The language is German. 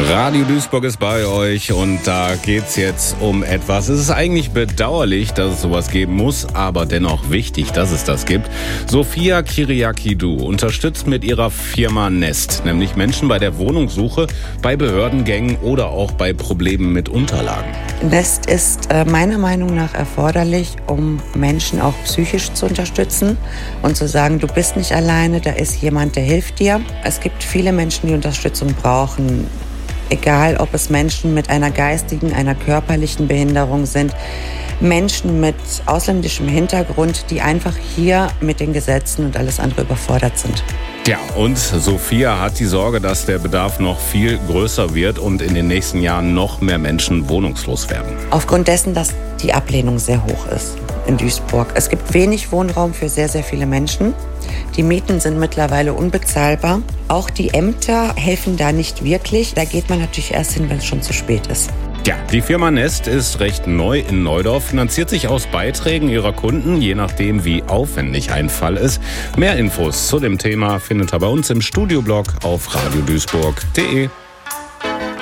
Radio Duisburg ist bei euch und da geht's jetzt um etwas. Es ist eigentlich bedauerlich, dass es sowas geben muss, aber dennoch wichtig, dass es das gibt. Sophia Kyriakidou unterstützt mit ihrer Firma Nest, nämlich Menschen bei der Wohnungssuche, bei Behördengängen oder auch bei Problemen mit Unterlagen. Nest ist meiner Meinung nach erforderlich, um Menschen auch psychisch zu unterstützen und zu sagen, du bist nicht alleine, da ist jemand, der hilft dir. Es gibt viele Menschen, die Unterstützung brauchen. Egal, ob es Menschen mit einer geistigen, einer körperlichen Behinderung sind, Menschen mit ausländischem Hintergrund, die einfach hier mit den Gesetzen und alles andere überfordert sind. Ja, und Sophia hat die Sorge, dass der Bedarf noch viel größer wird und in den nächsten Jahren noch mehr Menschen wohnungslos werden. Aufgrund dessen, dass die Ablehnung sehr hoch ist in Duisburg. Es gibt wenig Wohnraum für sehr, sehr viele Menschen. Die Mieten sind mittlerweile unbezahlbar. Auch die Ämter helfen da nicht wirklich. Da geht man natürlich erst hin, wenn es schon zu spät ist. Ja, die Firma Nest ist recht neu in Neudorf, finanziert sich aus Beiträgen ihrer Kunden, je nachdem wie aufwendig ein Fall ist. Mehr Infos zu dem Thema findet ihr bei uns im Studioblog auf radioduisburg.de.